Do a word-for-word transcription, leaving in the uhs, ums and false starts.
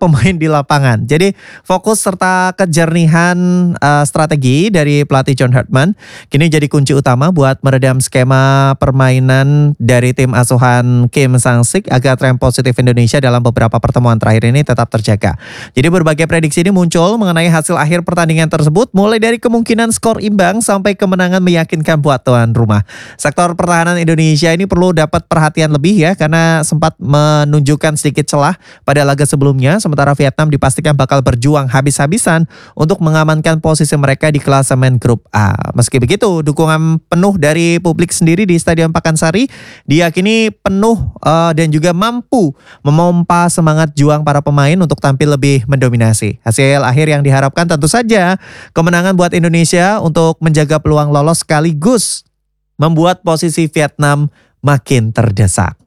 pemain di lapangan. Jadi fokus serta kejernihan uh, strategi dari pelatih John Herdman kini jadi kunci utama buat meredam skema permainan dari tim asuhan Kim Sang-sik agar tren positif Indonesia dalam beberapa pertemuan terakhir ini tetap terjaga. Jadi berbagai prediksi ini muncul mengenai hasil akhir pertandingan tersebut, mulai dari kemungkinan skor imbang sampai kemenangan meyakinkan buat tuan rumah. Sektor pertahanan Indonesia ini perlu dapat perhatian lebih ya, karena sempat menunjukkan sedikit celah pada laga sebelumnya, sementara Vietnam dipastikan bakal berjuang habis-habisan untuk mengamankan posisi mereka di klasemen grup A. Meski begitu, dukungan penuh dari publik sendiri di Stadion Pakansari diyakini penuh uh, dan juga mampu memompa semangat juang para pemain untuk tampil lebih mendominasi. Hasil akhir yang diharapkan tentu saja kemenangan buat Indonesia untuk menjaga peluang lolos sekaligus membuat posisi Vietnam makin terdesak.